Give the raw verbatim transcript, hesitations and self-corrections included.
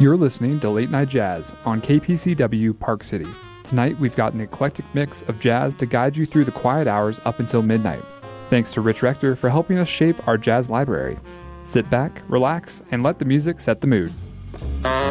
You're listening to Late Night Jazz on K P C W Park City. Tonight we've got an eclectic mix of jazz to guide you through the quiet hours up until midnight. Thanks to Rich Rector for helping us shape our jazz library. Sit back, relax, and let the music set the mood.